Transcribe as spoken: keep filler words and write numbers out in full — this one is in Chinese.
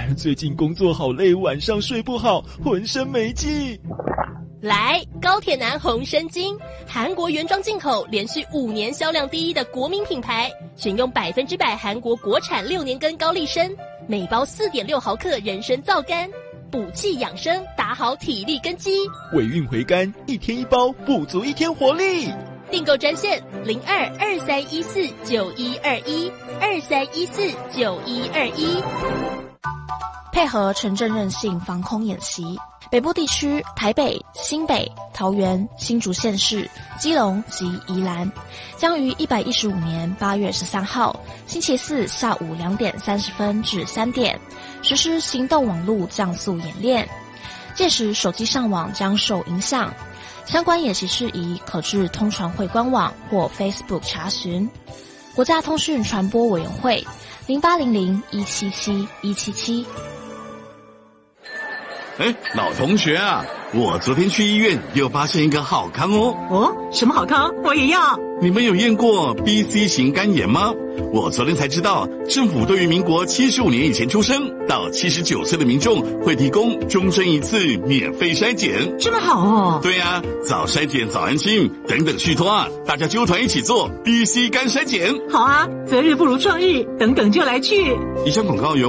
最近工作好累，晚上睡不好，浑身没劲。 来，高铁男红参精，韩国原装进口，连续五年销量第一的国民品牌，选用百分之百韩国国产六年根高丽参，每包 四点六毫克人参皂苷，补气养生，打好体力根基。 尾韵回甘，一天一包，补足一天活力。 订购专线零二二三一四九一二一二三一四九一二一。 配合城镇韧性防空演习，北部地区台北、新北、桃园、新竹县市、基隆及宜兰将于一百一十五年八月十三号星期四下午两点三十分至三点实施行动网络降速演练，届时手机上网将受影响。相关演习事宜可至通传会官网或 Facebook 查询。国家通讯传播委员会零八零零一七七一七七。 哎，老同学啊，我昨天去医院又发现一个好康哦。 哦，什么好康？我也要。 你们有验过 B C 型肝炎吗？我昨天才知道，政府对于民国七十五年以前出生到七十九岁的民众会提供终身一次免费筛检。 这么好哦。 对啊，早筛检早安心，等等续托啊，大家纠团一起做 B C 肝筛检。 好啊，择日不如撞日，等等就来去。 以上广告由